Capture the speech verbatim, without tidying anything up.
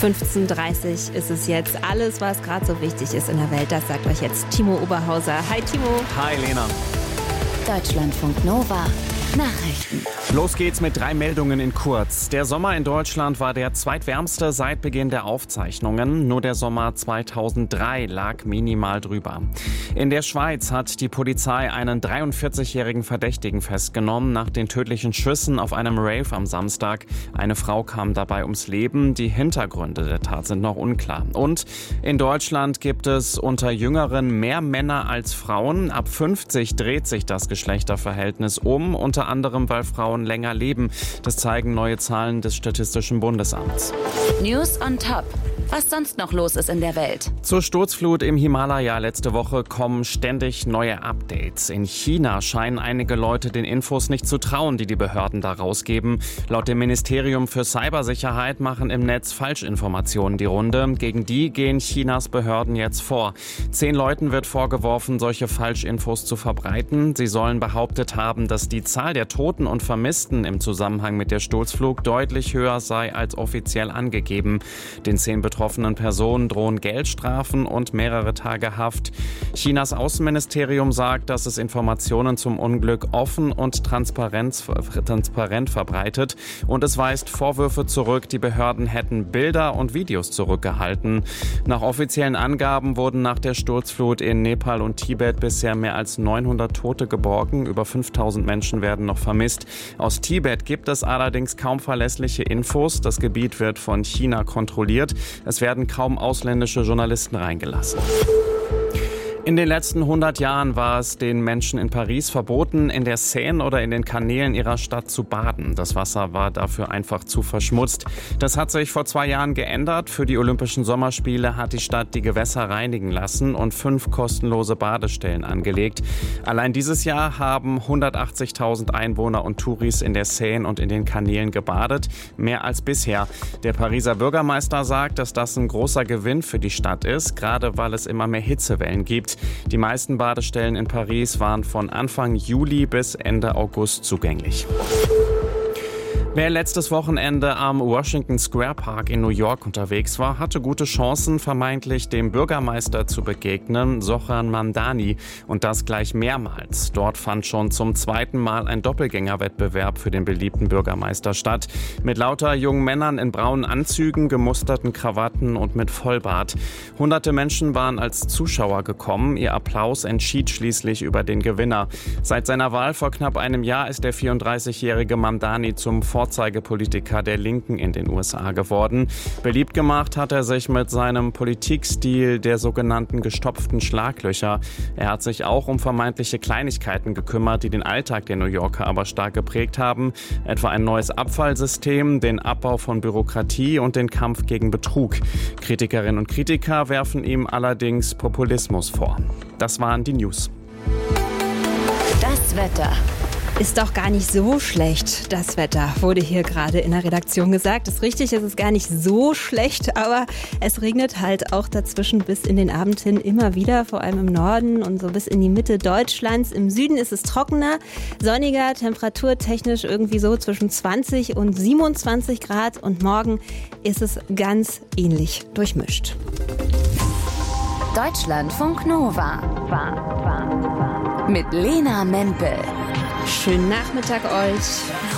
fünfzehn Uhr dreißig ist es jetzt. Alles, was gerade so wichtig ist in der Welt, das sagt euch jetzt Timo Oberhauser. Hi Timo. Hi Lena. Deutschlandfunk Nova. Nachrichten. Los geht's mit drei Meldungen in kurz. Der Sommer in Deutschland war der zweitwärmste seit Beginn der Aufzeichnungen. Nur der Sommer zweitausenddrei lag minimal drüber. In der Schweiz hat die Polizei einen dreiundvierzigjährigen Verdächtigen festgenommen nach den tödlichen Schüssen auf einem Rave am Samstag. Eine Frau kam dabei ums Leben. Die Hintergründe der Tat sind noch unklar. Und in Deutschland gibt es unter Jüngeren mehr Männer als Frauen. Ab fünfzig dreht sich das Geschlechterverhältnis um, unter anderem, weil Frauen länger leben. Das zeigen neue Zahlen des Statistischen Bundesamts. News on top. Was sonst noch los ist in der Welt. Zur Sturzflut im Himalaya letzte Woche kommen ständig neue Updates. In China scheinen einige Leute den Infos nicht zu trauen, die die Behörden da rausgeben. Laut dem Ministerium für Cybersicherheit machen im Netz Falschinformationen die Runde. Gegen die gehen Chinas Behörden jetzt vor. Zehn Leuten wird vorgeworfen, solche Falschinfos zu verbreiten. Sie sollen behauptet haben, dass die Zahl der Toten und Vermissten im Zusammenhang mit der Sturzflug deutlich höher sei als offiziell angegeben. Den zehn betroffenen Personen drohen Geldstrafen und mehrere Tage Haft. Chinas Außenministerium sagt, dass es Informationen zum Unglück offen und transparent, transparent verbreitet. Und es weist Vorwürfe zurück, die Behörden hätten Bilder und Videos zurückgehalten. Nach offiziellen Angaben wurden nach der Sturzflut in Nepal und Tibet bisher mehr als neunhundert Tote geborgen. Über fünftausend Menschen werden noch vermisst. Aus Tibet gibt es allerdings kaum verlässliche Infos. Das Gebiet wird von China kontrolliert. Es werden kaum ausländische Journalisten reingelassen. In den letzten hundert Jahren war es den Menschen in Paris verboten, in der Seine oder in den Kanälen ihrer Stadt zu baden. Das Wasser war dafür einfach zu verschmutzt. Das hat sich vor zwei Jahren geändert. Für die Olympischen Sommerspiele hat die Stadt die Gewässer reinigen lassen und fünf kostenlose Badestellen angelegt. Allein dieses Jahr haben hundertachtzigtausend Einwohner und Touris in der Seine und in den Kanälen gebadet. Mehr als bisher. Der Pariser Bürgermeister sagt, dass das ein großer Gewinn für die Stadt ist, gerade weil es immer mehr Hitzewellen gibt. Die meisten Badestellen in Paris waren von Anfang Juli bis Ende August zugänglich. Wer letztes Wochenende am Washington Square Park in New York unterwegs war, hatte gute Chancen, vermeintlich dem Bürgermeister zu begegnen, Zohran Mamdani. Und das gleich mehrmals. Dort fand schon zum zweiten Mal ein Doppelgängerwettbewerb für den beliebten Bürgermeister statt. Mit lauter jungen Männern in braunen Anzügen, gemusterten Krawatten und mit Vollbart. Hunderte Menschen waren als Zuschauer gekommen. Ihr Applaus entschied schließlich über den Gewinner. Seit seiner Wahl vor knapp einem Jahr ist der vierunddreißigjährige Mamdani zum Vorzeigepolitiker der Linken in den U S A geworden. Beliebt gemacht hat er sich mit seinem Politikstil der sogenannten gestopften Schlaglöcher. Er hat sich auch um vermeintliche Kleinigkeiten gekümmert, die den Alltag der New Yorker aber stark geprägt haben. Etwa ein neues Abfallsystem, den Abbau von Bürokratie und den Kampf gegen Betrug. Kritikerinnen und Kritiker werfen ihm allerdings Populismus vor. Das waren die News. Das Wetter. Ist doch gar nicht so schlecht, das Wetter, wurde hier gerade in der Redaktion gesagt. Ist richtig, es ist gar nicht so schlecht, aber es regnet halt auch dazwischen bis in den Abend hin immer wieder, vor allem im Norden und so bis in die Mitte Deutschlands. Im Süden ist es trockener, sonniger, temperaturtechnisch irgendwie so zwischen zwanzig und siebenundzwanzig Grad und morgen ist es ganz ähnlich durchmischt. Deutschlandfunk Nova. Mit Lena Mempel. Schönen Nachmittag euch.